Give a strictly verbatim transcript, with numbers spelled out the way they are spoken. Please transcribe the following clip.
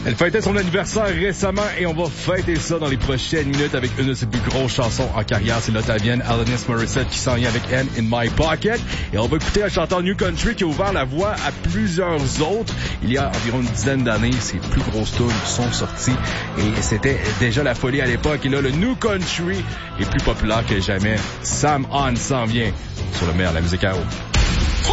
Elle fêtait son anniversaire récemment et on va fêter ça dans les prochaines minutes avec une de ses plus grosses chansons en carrière. C'est l'Ottavienne Alanis Morissette qui s'en vient avec M in My Pocket. Et on va écouter un chanteur New Country qui a ouvert la voie à plusieurs autres. Il y a environ une dizaine d'années, ses plus grosses tunes sont sorties et c'était déjà la folie à l'époque. Et là, le New Country est plus populaire que jamais. Sam On s'en vient sur le meilleur de la musique à eau.